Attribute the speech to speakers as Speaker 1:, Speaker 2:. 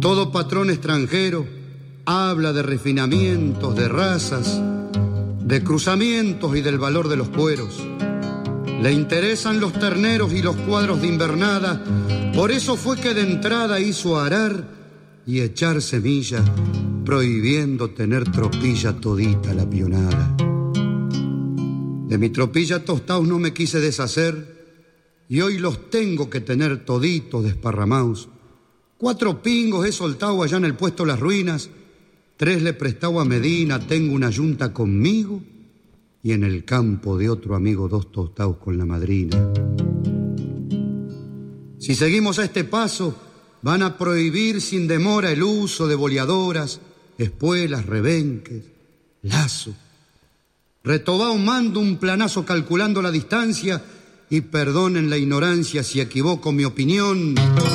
Speaker 1: Todo patrón extranjero habla de refinamientos, de razas, de cruzamientos y del valor de los cueros. Le interesan los terneros y los cuadros de invernada, por eso fue que de entrada hizo arar y echar semilla, prohibiendo tener tropilla todita la pionada. De mi tropilla tostaos no me quise deshacer, y hoy los tengo que tener toditos desparramaos. 4 pingos he soltado allá en el puesto Las Ruinas, 3 le he prestado a Medina, tengo una yunta conmigo, y en el campo de otro amigo 2 tostados con la madrina. Si seguimos a este paso, van a prohibir sin demora el uso de boleadoras, espuelas, rebenques, lazo. Retobao mando un planazo calculando la distancia, y perdonen la ignorancia si equivoco mi opinión.